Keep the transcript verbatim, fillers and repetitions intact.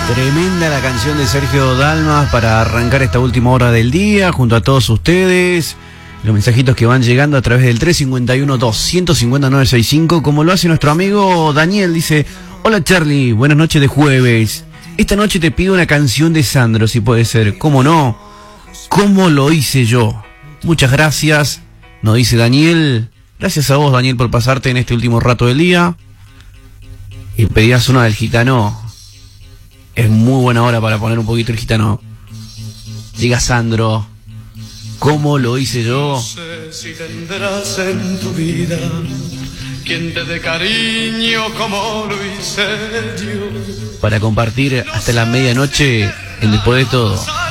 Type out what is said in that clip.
Tremenda la canción de Sergio Dalma para arrancar esta última hora del día junto a todos ustedes. Los mensajitos que van llegando a través del tres cinco uno, dos cinco cero, nueve seis cinco, como lo hace nuestro amigo Daniel. Dice: hola Charlie, buenas noches de jueves. Esta noche te pido una canción de Sandro, si puede ser. ¿Cómo no? ¿Cómo lo hice yo? Muchas gracias, nos dice Daniel. Gracias a vos, Daniel, por pasarte en este último rato del día. Y pedías una del Gitano. Es muy buena hora para poner un poquito el Gitano. Diga Sandro, ¿cómo lo hice yo? No sé si tendrás en tu vida quien te dé cariño como lo hice yo. Para compartir hasta la medianoche en Después de Todo.